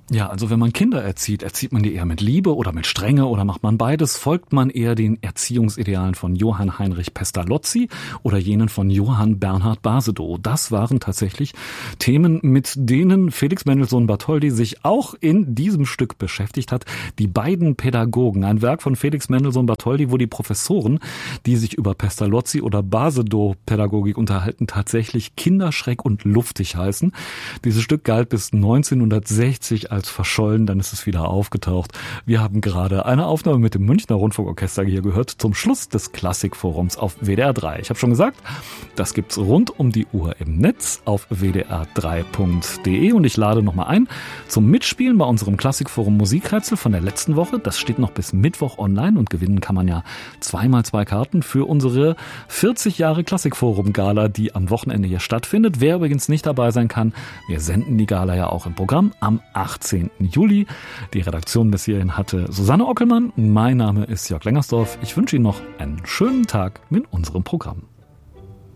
Ja, also wenn man Kinder erzieht man die eher mit Liebe oder mit Strenge oder macht man beides? Folgt man eher den Erziehungsidealen von Johann Heinrich Pestalozzi oder jenen von Johann Bernhard Basedow? Das waren tatsächlich Themen, mit denen Felix Mendelssohn Bartholdy sich auch in diesem Stück beschäftigt hat. Die beiden Pädagogen, ein Werk von Felix Mendelssohn Bartholdy, wo die Professoren, die sich über Pestalozzi oder Basedow-Pädagogik unterhalten, tatsächlich kinderschreck und luftig heißen. Dieses Stück galt bis 1960 als verschollen, dann ist es wieder aufgetaucht. Wir haben gerade eine Aufnahme mit dem Münchner Rundfunkorchester hier gehört zum Schluss des Klassikforums auf WDR 3. Ich habe schon gesagt, das gibt's rund um die Uhr im Netz auf wdr3.de und ich lade nochmal ein zum Mitspielen bei unserem Klassikforum Musikrätsel von der letzten Woche. Das steht noch bis Mittwoch online und gewinnen kann man ja 2x2 Karten für unsere 40 Jahre Klassikforum-Gala, die am Wochenende hier stattfindet. Wer übrigens nicht dabei sein kann, wir senden die Gala ja auch im Programm am 18. Juli. Die Redaktion bis hierhin hatte Susanne Ockelmann. Mein Name ist Jörg Lengersdorf. Ich wünsche Ihnen noch einen schönen Tag mit unserem Programm.